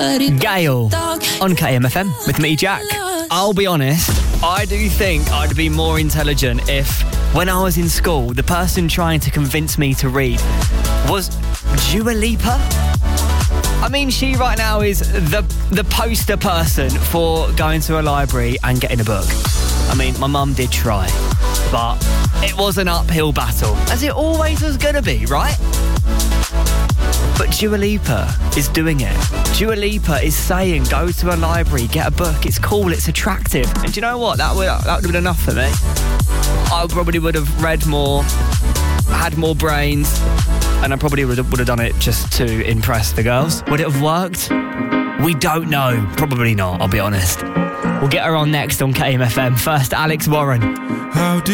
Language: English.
Gail on KMFM with me, Jack. I'll be honest, I do think I'd be more intelligent if, when I was in school, the person trying to convince me to read was Dua Lipa. I mean, she right now is the poster person for going to a library and getting a book. I mean, my mum did try, but it was an uphill battle, as it always was going to be, right? But Dua Lipa is doing it. Dua Lipa is saying, go to a library, get a book. It's cool, it's attractive. And do you know what? That would have been enough for me. I probably would have read more, had more brains, and I probably would have done it just to impress the girls. Would it have worked? We don't know. Probably not, I'll be honest. We'll get her on next on KMFM. First, Alex Warren.